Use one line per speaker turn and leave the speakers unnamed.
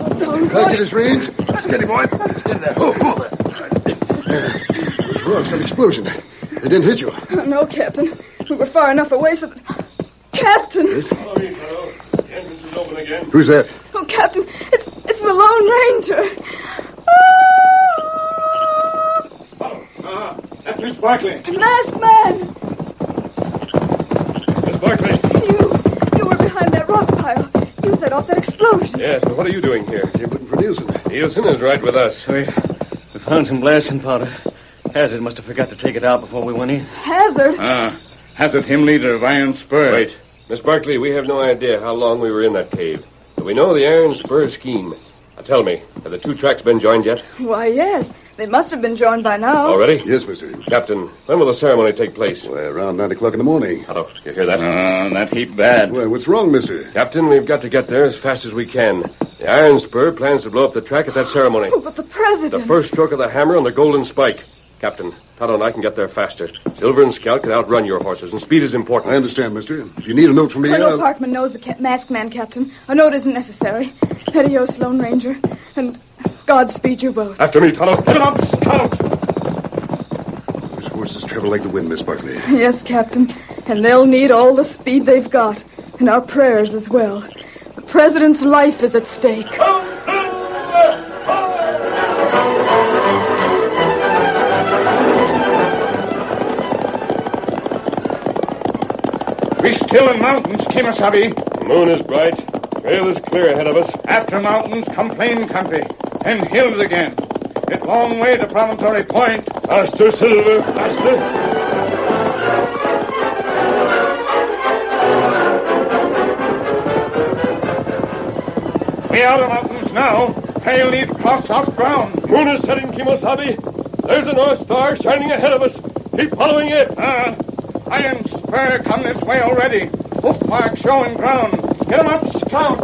Back to his range. Steady, boy. Steady there. Oh, there. Those rocks, an explosion. They didn't hit you.
No, Captain. We were far enough away so that... Captain!
Yes?
Follow me, fellow. The entrance is open again.
Who's that?
Oh, Captain, it's the Lone Ranger.
That's Miss Barkley.
Masked man!
Miss Barkley.
You were behind that rock pile. You set off that explosion.
Yes, but what are you doing here?
Came looking for Nielsen.
Nielsen is right with us.
We found some blasting powder. Hazard must have forgot to take it out before we went in.
Hazard?
Hazard, him leader of Iron Spur.
Wait. Miss Barkley, we have no idea how long we were in that cave. But we know the Iron Spur scheme. Now tell me, have the two tracks been joined yet?
Why, yes. They must have been joined by now.
Already?
Yes, mister.
Captain, when will the ceremony take place?
Well, around 9 o'clock in the morning.
Hello, you hear that?
That heap bad.
Well, what's wrong, mister?
Captain, we've got to get there as fast as we can. The Iron Spur plans to blow up the track at that ceremony.
Oh, but the president...
The first stroke of the hammer on the golden spike. Captain, Tonto and I can get there faster. Silver and Scout can outrun your horses, and speed is important.
I understand, mister. If you need a note from me,
Colonel Parkman knows the masked man, Captain. A note isn't necessary. Adios, Lone Ranger. And Godspeed you both.
After me, Tonto. Hit him up, Scout!
Those horses travel like the wind, Miss Barkley.
Yes, Captain. And they'll need all the speed they've got. And our prayers as well. The president's life is at stake.
We still in mountains, Kemosabe.
The moon is bright. Trail is clear ahead of us.
After mountains come plain country. And hills again. It's long way to Promontory Point.
Faster, Silver. Faster.
We out of mountains now. Trail leads cross soft ground.
Moon is setting, Kemosabe. There's a North Star shining ahead of us. Keep following it.
Iron Spur come this way already. Hoof marks showing ground. Get 'em up, Scout.